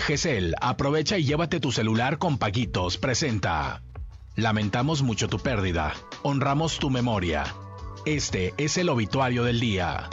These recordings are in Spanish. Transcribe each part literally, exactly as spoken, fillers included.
Gesell, aprovecha y llévate tu celular con Paguitos. Presenta. Lamentamos mucho tu pérdida. Honramos tu memoria. Este es el obituario del día.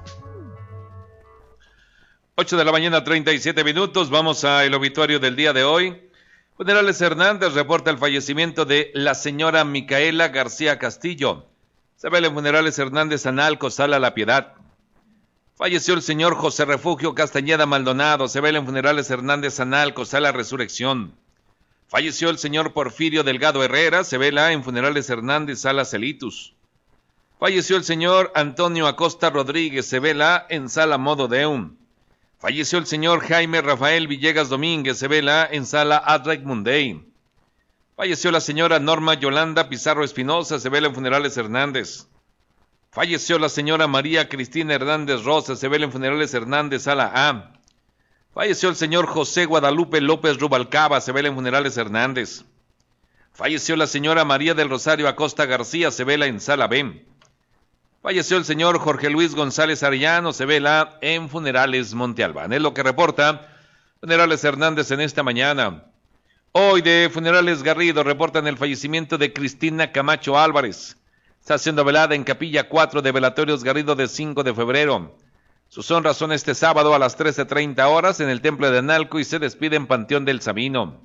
ocho de la mañana, treinta y siete minutos. Vamos al obituario del día de hoy. Funerales Hernández reporta el fallecimiento de la señora Micaela García Castillo. Se vela en Funerales Hernández Analco, Sala La Piedad. Falleció el señor José Refugio Castañeda Maldonado. Se vela en Funerales Hernández Analco, Sala Resurrección. Falleció el señor Porfirio Delgado Herrera. Se vela en Funerales Hernández, Sala Celitus. Falleció el señor Antonio Acosta Rodríguez. Se vela en Sala Modo Deum. Falleció el señor Jaime Rafael Villegas Domínguez. Se vela en Sala Adrec Mundey. Falleció la señora Norma Yolanda Pizarro Espinosa. Se vela en Funerales Hernández. Falleció la señora María Cristina Hernández Rosa. Se vela en Funerales Hernández, Sala A. Falleció el señor José Guadalupe López Rubalcaba. Se vela en Funerales Hernández. Falleció la señora María del Rosario Acosta García. Se vela en Sala B. Falleció el señor Jorge Luis González Arellano. Se vela en Funerales Monte Albán. Es lo que reporta Funerales Hernández en esta mañana. Hoy de Funerales Garrido reportan el fallecimiento de Cristina Camacho Álvarez. Está siendo velada en Capilla cuatro de Velatorios Garrido de cinco de febrero. Sus honras son este sábado a las trece treinta horas en el Templo de Analco y se despide en Panteón del Sabino.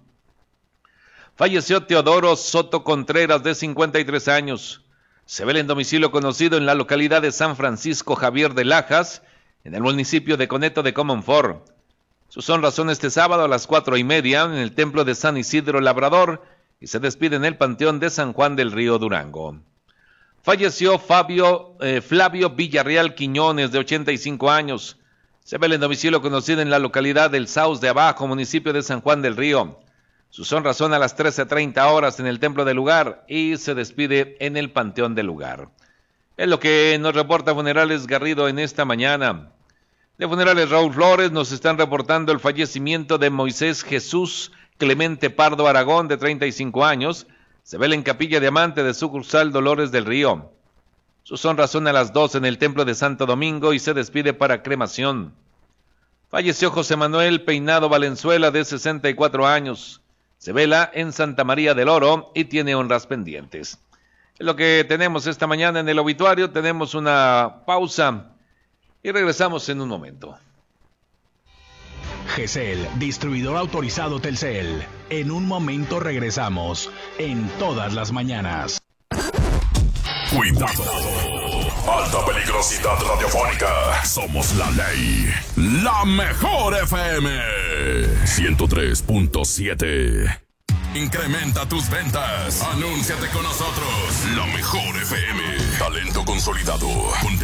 Falleció Teodoro Soto Contreras de cincuenta y tres años. Se vela en domicilio conocido en la localidad de San Francisco Javier de Lajas, en el municipio de Coneto de Comonfort. Sus honras son este sábado a las cuatro y media en el templo de San Isidro Labrador y se despide en el Panteón de San Juan del Río Durango. Falleció Fabio, eh, Flavio Villarreal Quiñones de ochenta y cinco años. Se vela en domicilio conocido en la localidad del Saus de Abajo, municipio de San Juan del Río. Sus honras son a las trece treinta horas en el templo del lugar y se despide en el panteón del lugar. Es lo que nos reporta Funerales Garrido en esta mañana. De Funerales Raúl Flores nos están reportando el fallecimiento de Moisés Jesús Clemente Pardo Aragón, de treinta y cinco años. Se vela en Capilla Diamante de sucursal Dolores del Río. Sus honras son a las dos en el templo de Santo Domingo y se despide para cremación. Falleció José Manuel Peinado Valenzuela, de sesenta y cuatro años. Se vela en Santa María del Oro y tiene honras pendientes. Es lo que tenemos esta mañana en el obituario. Tenemos una pausa y regresamos en un momento. Gesell, distribuidor autorizado Telcel. En un momento regresamos en Todas las Mañanas. Cuidado. Alta peligrosidad radiofónica. Somos la ley. La mejor F M. ciento tres punto siete. Incrementa tus ventas. Anúnciate con nosotros. La mejor F M. Talento consolidado.